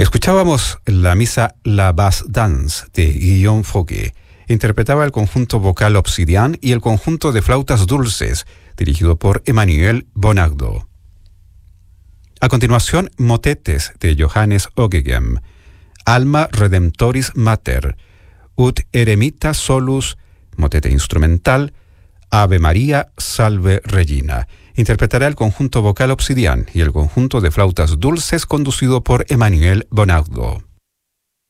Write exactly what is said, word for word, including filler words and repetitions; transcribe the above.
Escuchábamos la misa La Basse Danse de Guillaume Fauquet. Interpretaba el conjunto vocal Obsidian y el conjunto de flautas dulces, dirigido por Emmanuel Bonardo. A continuación, motetes de Johannes Ockeghem, Alma Redemptoris Mater, Ut Eremita Solus, motete instrumental, Ave María, Salve Regina. Interpretará el conjunto vocal Obsidian y el conjunto de flautas dulces conducido por Emmanuel Bonardo.